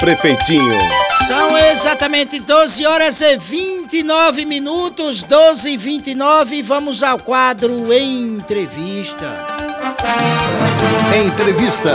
Prefeitinho. São exatamente 12 horas e 29 minutos, 12h29, vamos ao quadro Entrevista. Entrevista.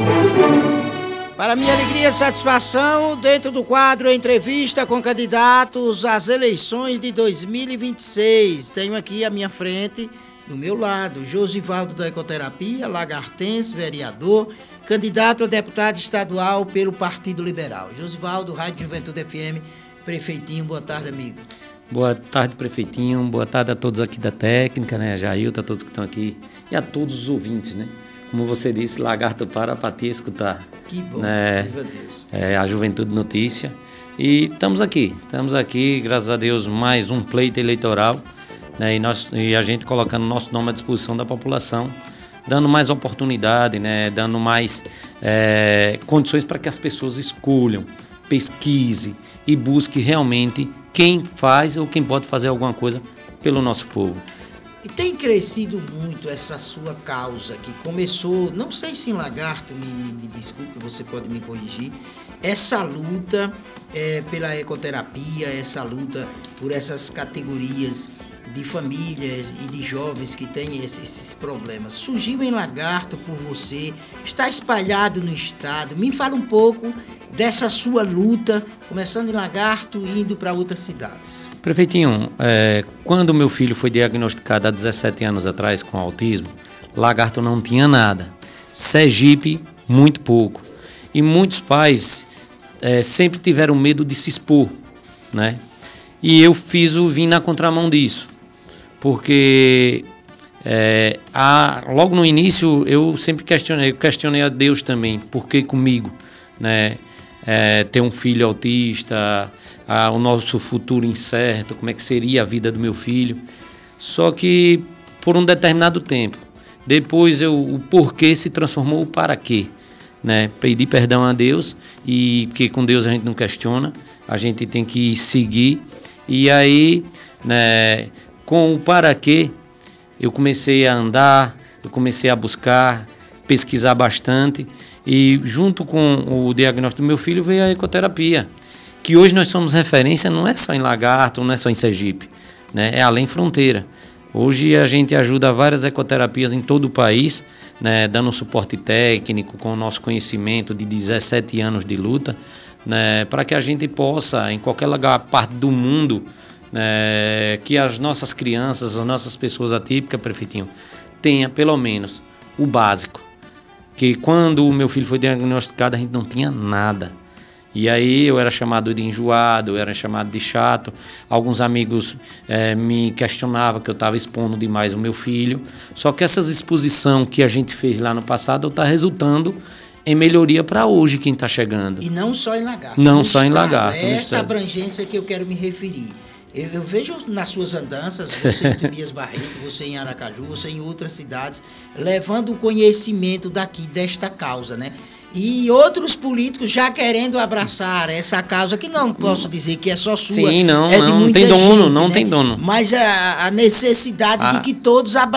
Para minha alegria e satisfação, dentro do quadro Entrevista com candidatos às eleições de 2026, tenho aqui à minha frente, do meu lado, Josivaldo da Ecoterapia, lagartense, vereador, candidato a deputado estadual pelo Partido Liberal. Josivaldo, Rádio Juventude FM, prefeitinho, boa tarde, amigo. Boa tarde, prefeitinho, boa tarde a todos aqui da técnica, né, a Jailton, a todos que estão aqui e a todos os ouvintes, né. Como você disse, lagarto para a apatia escutar. Que bom, né, viva Deus. A Juventude Notícia. E estamos aqui, graças a Deus, mais um pleito eleitoral, né, e a gente colocando nosso nome à disposição da população, dando mais oportunidade, né, dando mais condições para que as pessoas escolham, pesquise e busque realmente quem faz ou quem pode fazer alguma coisa pelo nosso povo. E tem crescido muito essa sua causa, que começou, não sei se em Lagarto, me desculpe, você pode me corrigir, essa luta pela ecoterapia, essa luta por essas categorias de famílias e de jovens que têm esses problemas. Surgiu em Lagarto por você, está espalhado no estado. Me fala um pouco dessa sua luta, começando em Lagarto e indo para outras cidades. Prefeitinho, quando meu filho foi diagnosticado há 17 anos atrás com autismo, Lagarto não tinha nada. Sergipe, muito pouco. E muitos pais sempre tiveram medo de se expor, né? E eu vim na contramão disso. Porque logo no início eu sempre questionei a Deus também, por que comigo, né? Ter um filho autista, o nosso futuro incerto, como é que seria a vida do meu filho. Só que por um determinado tempo, depois o porquê se transformou o para quê, né? Pedi perdão a Deus, e porque com Deus a gente não questiona, a gente tem que seguir. E aí, né, com o para quê, eu comecei a andar, eu comecei a buscar, pesquisar bastante, e junto com o diagnóstico do meu filho veio a ecoterapia, que hoje nós somos referência, não é só em Lagarto, não é só em Sergipe, né, é além fronteira. Hoje a gente ajuda várias ecoterapias em todo o país, né, dando suporte técnico com o nosso conhecimento de 17 anos de luta, né, para que a gente possa, em qualquer lugar, parte do mundo, que as nossas crianças, as nossas pessoas atípicas, prefeitinho, tenha pelo menos o básico. Que quando o meu filho foi diagnosticado, a gente não tinha nada. E aí eu era chamado de enjoado, eu era chamado de chato. Alguns amigos me questionavam que eu estava expondo demais o meu filho. Só que essas exposições que a gente fez lá no passado está resultando em melhoria para hoje quem está chegando. E não só em Lagarto. Não só em Lagarto. É essa abrangência que eu quero me referir. Eu vejo nas suas andanças, você em Tobias Barreto, você em Aracaju, você em outras cidades, levando o conhecimento desta causa, né? E outros políticos já querendo abraçar essa causa, que não posso dizer que é só sua. Sim, não, é de não muita tem dono, gente, não né? tem dono. Mas a necessidade de que todos abracem.